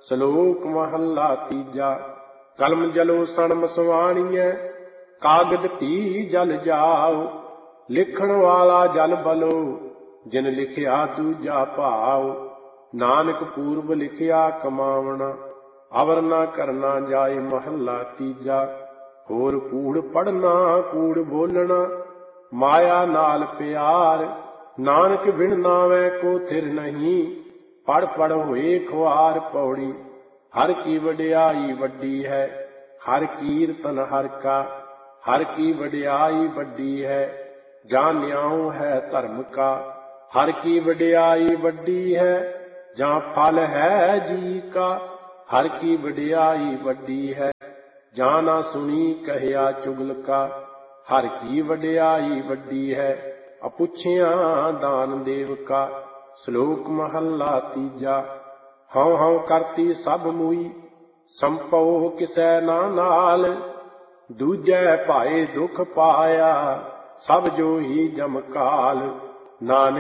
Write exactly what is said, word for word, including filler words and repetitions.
ਸਲੋਕ ਮਹੱਲਾ ਤੀਜਾ। ਕਲਮ ਜਲੋ ਸਣ ਮਸਵਾਣੀਐ, ਕਾਗਦ ਧੀ ਜਲ ਜਾਓ। ਲਿਖਣ ਵਾਲਾ ਜਲ ਬਲੋ, ਜਿਨ ਲਿਖਿਆ ਦੂਜਾ ਭਾਉ। ਨਾਨਕ ਪੂਰਬ ਲਿਖਿਆ ਕਮਾਵਣਾ, ਅਵਰ ਨਾ ਕਰਨਾ ਜਾਏ। ਮਹੱਲਾ ਤੀਜਾ। ਹੋਰ ਕੂੜ ਪੜਨਾ ਕੂੜ ਬੋਲਣਾ, ਮਾਇਆ ਨਾਲ ਪਿਆਰ। ਨਾਨਕ ਬਿਨ ਨਾਵੈ ਕੋ ਥਿਰ ਨਹੀਂ, ਪੜ ਪੜ ਹੋਏ ਖੁਆਰ। ਪੌੜੀ। ਹਰ ਕੀ ਵਡਿਆਈ ਵੱਡੀ ਹੈ, ਹਰ ਕੀਰਤਨ ਹਰ ਕਾ। ਹਰ ਕੀ ਵਡਿਆਈ ਵੱਡੀ ਹੈ, ਜਾਂ ਨਿਆਉ ਹੈ ਧਰਮ ਕਾ। ਹਰ ਕੀ ਵਡਿਆਈ ਵੱਡੀ ਹੈ, ਜਾਂ ਫਲ ਹੈ ਜੀ ਕਾ। ਹਰ ਕੀ ਵਡਿਆਈ ਵੱਡੀ ਹੈ, ਜਾਂ ਨਾ ਸੁਣੀ ਕਹਿਆ ਚੁਗਲ ਕਾ। ਹਰ ਕੀ ਵਡਿਆਈ ਵੱਡੀ ਹੈ, ਅਪੁੱਛਿਆ ਦਾਨ ਦੇਵ ਕਾ। ਸ਼ਲੋਕ ਮਹੱਲਾ ਤੀਜਾ। ਹਉ ਹਉ ਕਰਤੀ ਸਭ ਮੂਈ, ਸੰਭਉ ਕਿਸੈ ਨਾ ਨਾਲ। ਦੂਜੈ ਭਾਏ ਦੁਖ ਪਾਇਆ, ਸਭ ਜੋ ਹੀ ਜਮ ਕਾਲ। ਨਾਨਕ